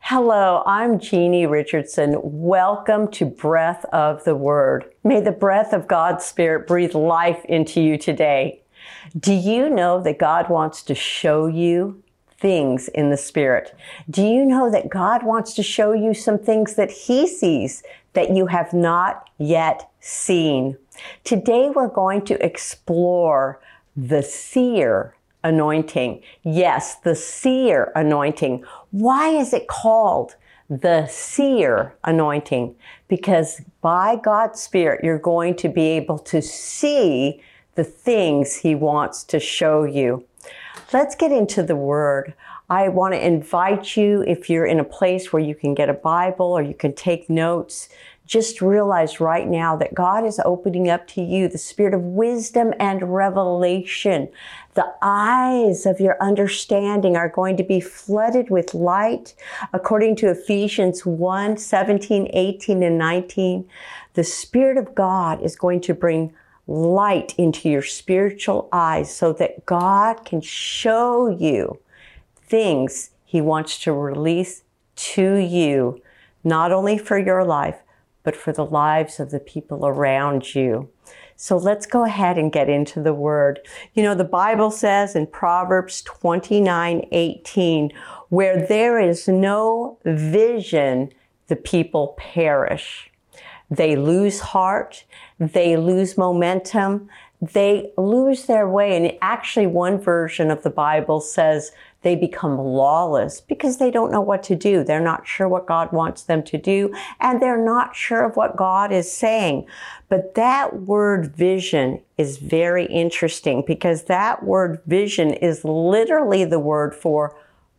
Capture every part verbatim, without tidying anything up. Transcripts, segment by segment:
Hello, I'm Jeannie Richardson. Welcome to Breath of the Word. May the breath of God's Spirit breathe life into you today. Do you know that God wants to show you things in the Spirit? Do you know that God wants to show you some things that He sees that you have not yet seen? Today we're going to explore the seer anointing. Yes, the seer anointing. Why is it called the seer anointing? Because by God's Spirit, you're going to be able to see the things He wants to show you. Let's get into the Word. I want to invite you, if you're in a place where you can get a Bible or you can take notes, just realize right now that God is opening up to you the spirit of wisdom and revelation. The eyes of your understanding are going to be flooded with light. According to Ephesians one, seventeen, eighteen, and nineteen, the Spirit of God is going to bring light into your spiritual eyes so that God can show you things He wants to release to you, not only for your life, but for the lives of the people around you. So let's go ahead and get into the Word. You know, the Bible says in Proverbs twenty-nine, eighteen, where there is no vision, the people perish. They lose heart, they lose momentum, they lose their way. And actually, one version of the Bible says they become lawless because they don't know what to do. They're not sure what God wants them to do, and they're not sure of what God is saying. But that word vision is very interesting because that word vision is literally the word for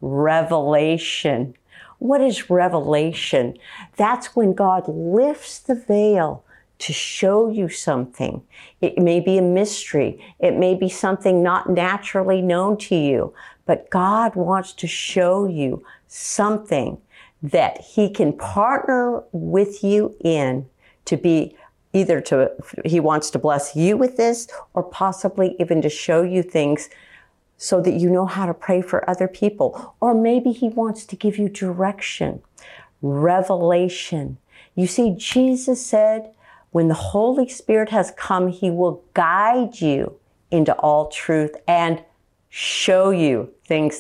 revelation. What is revelation? That's when God lifts the veil to show you something. It may be a mystery. It may be something not naturally known to you, but God wants to show you something that He can partner with you in to be either to, He wants to bless you with this or possibly even to show you things so that you know how to pray for other people. Or maybe He wants to give you direction, revelation. You see, Jesus said, when the Holy Spirit has come, He will guide you into all truth and show you things